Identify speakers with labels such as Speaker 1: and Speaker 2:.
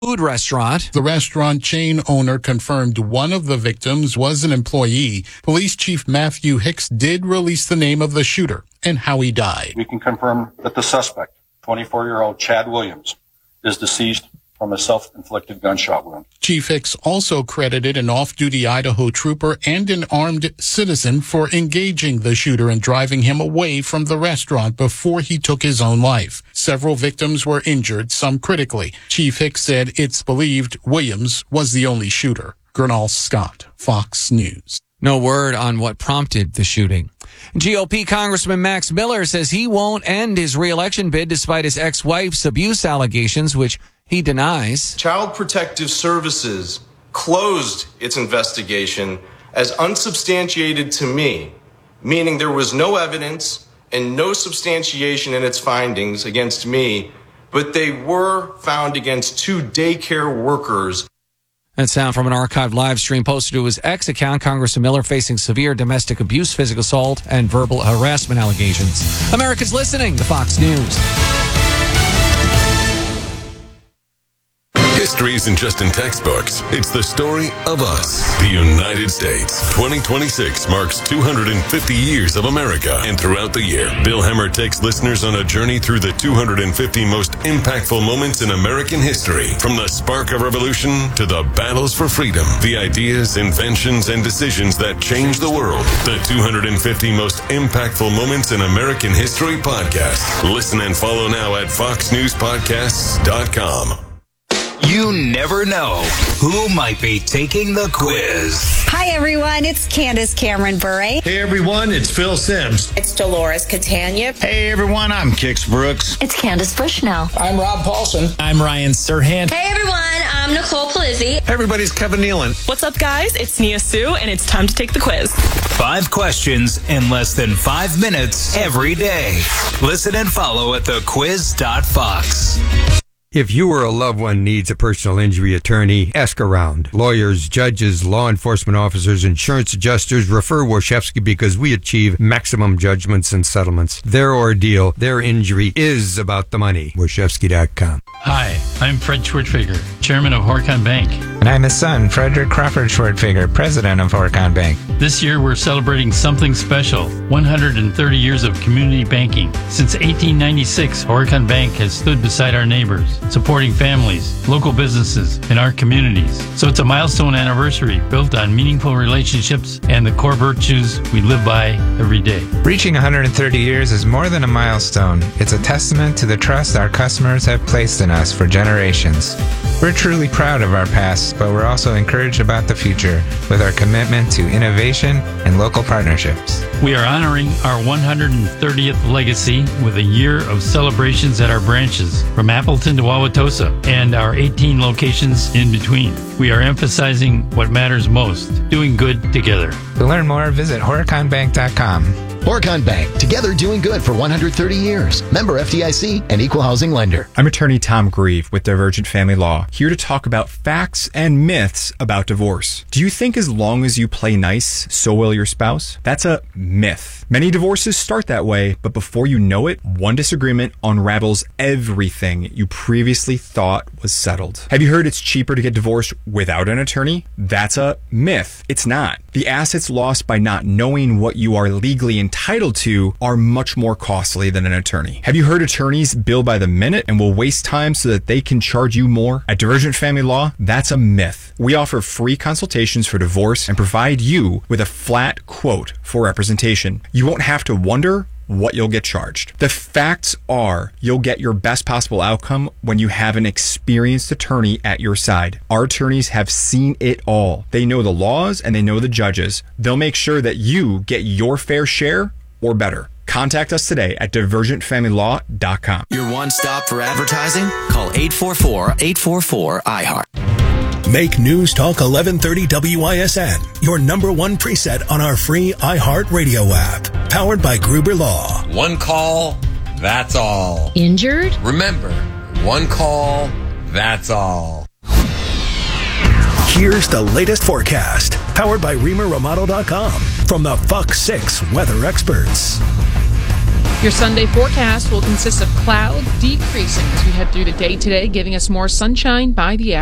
Speaker 1: food restaurant.
Speaker 2: The restaurant chain owner confirmed one of the victims was an employee. Police Chief Matthew Hicks did release the name of the shooter and how he died.
Speaker 3: We can confirm that the suspect, 24-year-old Chad Williams, is deceased from a self-inflicted gunshot wound.
Speaker 2: Chief Hicks also credited an off-duty Idaho trooper and an armed citizen for engaging the shooter and driving him away from the restaurant before he took his own life. Several victims were injured, some critically. Chief Hicks said it's believed Williams was the only shooter. Gernal Scott, Fox News.
Speaker 1: No word on what prompted the shooting. GOP Congressman Max Miller says he won't end his re-election bid despite his ex-wife's abuse allegations, which he denies.
Speaker 4: Child Protective Services closed its investigation as unsubstantiated to me, meaning there was no evidence and no substantiation in its findings against me, but they were found against 2 daycare workers.
Speaker 1: That's sound from an archived live stream posted to his X account. Congressman Miller facing severe domestic abuse, physical assault, and verbal harassment allegations. America's listening to Fox News.
Speaker 5: History isn't just in textbooks. It's the story of us, the United States. 2026 marks 250 years of America. And throughout the year, Bill Hemmer takes listeners on a journey through the 250 most impactful moments in American history. From the spark of revolution to the battles for freedom, the ideas, inventions, and decisions that changed the world. The 250 most impactful moments in American history podcast. Listen and follow now at foxnewspodcasts.com.
Speaker 6: You never know who might be taking the quiz.
Speaker 7: Hi, everyone. It's Candace Cameron Bure.
Speaker 8: Hey, everyone. It's Phil Sims.
Speaker 9: It's Dolores Catania.
Speaker 10: Hey, everyone. I'm Kix Brooks.
Speaker 11: It's Candace Bushnell.
Speaker 12: I'm Rob Paulson.
Speaker 13: I'm Ryan Serhant.
Speaker 14: Hey, everyone. I'm Nicole Palizzi.
Speaker 15: Hey, everybody's Kevin Nealon.
Speaker 16: What's up, guys? It's Nia Sue, and it's time to take the quiz.
Speaker 6: 5 questions in less than 5 minutes every day. Listen and follow at thequiz.fox.
Speaker 17: If you or a loved one needs a personal injury attorney, ask around. Lawyers, judges, law enforcement officers, insurance adjusters, refer Warshevsky because we achieve maximum judgments and settlements. Their ordeal, their injury is about the money. Warshevsky.com.
Speaker 18: Hi, I'm Fred Schwertfeger, chairman of Horicon Bank.
Speaker 19: And I'm his son, Frederick Crawford Schwertfeger, president of Horicon Bank.
Speaker 18: This year we're celebrating something special, 130 years of community banking. Since 1896, Horicon Bank has stood beside our neighbors, supporting families, local businesses, and our communities. So it's a milestone anniversary built on meaningful relationships and the core virtues we live by every day.
Speaker 19: Reaching 130 years is more than a milestone. It's a testament to the trust our customers have placed in us for generations. We're truly proud of our past, but we're also encouraged about the future with our commitment to innovation and local partnerships.
Speaker 18: We are honoring our 130th legacy with a year of celebrations at our branches, from Appleton to Wauwatosa, and our 18 locations in between. We are emphasizing what matters most, doing good together.
Speaker 19: To learn more, visit horiconbank.com.
Speaker 20: Horicon Bank, together doing good for 130 years. Member FDIC and equal housing lender.
Speaker 6: I'm attorney Tom Grieve with Divergent Family Law, here to talk about facts and myths about divorce. Do you think as long as you play nice, so will your spouse? That's a myth. Many divorces start that way, but before you know it, one disagreement unravels everything you previously thought was settled. Have you heard it's cheaper to get divorced without an attorney? That's a myth. It's not. The assets lost by not knowing what you are legally entitled to are much more costly than an attorney. Have you heard attorneys bill by the minute and will waste time so that they can charge you more? At Divergent Family Law, that's a myth. We offer free consultations for divorce and provide you with a flat quote for representation. You won't have to wonder what you'll get charged. The facts are you'll get your best possible outcome when you have an experienced attorney at your side. Our attorneys have seen it all. They know the laws and they know the judges. They'll make sure that you get your fair share or better. Contact us today at divergentfamilylaw.com.
Speaker 5: Your one stop for advertising? Call 844-844-IHEART.
Speaker 3: Make News Talk 1130 WISN your number one preset on our free iHeartRadio app. Powered by Gruber Law.
Speaker 14: One call, that's all.
Speaker 11: Injured?
Speaker 14: Remember, one call, that's all.
Speaker 3: Here's the latest forecast. Powered by ReamerRomano.com from the Fox 6 weather experts.
Speaker 9: Your Sunday forecast will consist of clouds decreasing as we head through the day today, giving us more sunshine by the hour.